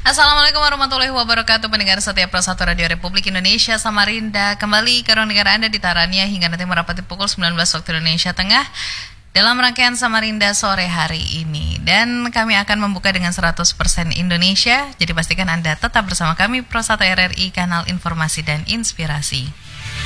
Assalamualaikum warahmatullahi wabarakatuh. Pendengar setia Pro 1 Radio Republik Indonesia Samarinda. Kembali ke ruang dengar Anda di Tarania hingga nanti merapati pukul 19 waktu Indonesia Tengah dalam rangkaian Samarinda sore hari ini. Dan kami akan membuka dengan 100% Indonesia. Jadi pastikan Anda tetap bersama kami Pro 1 RRI, kanal informasi dan inspirasi.